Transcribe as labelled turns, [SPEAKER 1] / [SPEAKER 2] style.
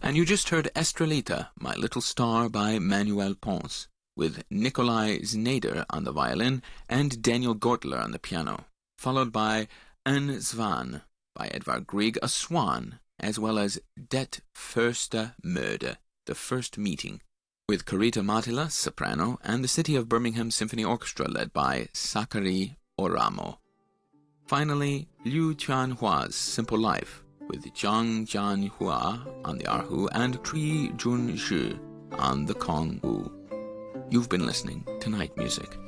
[SPEAKER 1] And you just heard Estrelita, My Little Star by Manuel Ponce, with Nikolai Znader on the violin and Daniel Gortler on the piano, followed by Een Zwaan by Edvard Grieg, a swan, as well as Det Første Møde, the first meeting, with Carita Matila, soprano, and the City of Birmingham Symphony Orchestra led by Sakari Oramo. Finally, Liu Tianhua's Simple Life, with Zhang Jianhua on the erhu and Tri Junzhi on the kongwu. You've been listening to Night Music.